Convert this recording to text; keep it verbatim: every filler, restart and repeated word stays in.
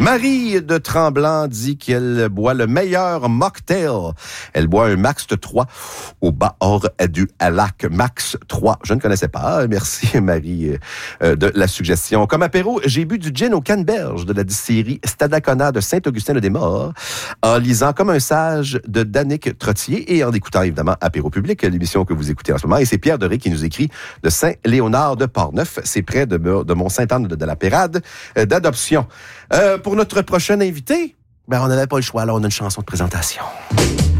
Marie de Tremblant dit qu'elle boit le meilleur mocktail. Elle boit un Max trois au bord du lac. Max trois. Je ne connaissais pas. Merci, Marie, euh, de la suggestion. Comme apéro, j'ai bu du gin au canneberge de la distillerie Stadacona de Saint-Augustin-le-Des-Maures en lisant Comme un sage de Danick Trottier et en écoutant évidemment Apéro Public, l'émission que vous écoutez en ce moment. Et c'est Pierre Doré qui nous écrit de Saint-Léonard de Portneuf. C'est près de, de Mont-Sainte-Anne de, de la Pérade euh, d'adoption. Euh, pour notre prochain invité, ben on n'avait pas le choix. Là, on a une chanson de présentation.